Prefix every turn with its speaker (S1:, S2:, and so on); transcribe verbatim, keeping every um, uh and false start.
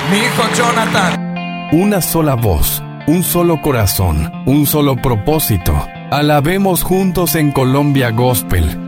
S1: Mi hijo Jonathan.
S2: Una sola voz, un solo corazón, un solo propósito. Alabemos juntos en Colombia Gospel.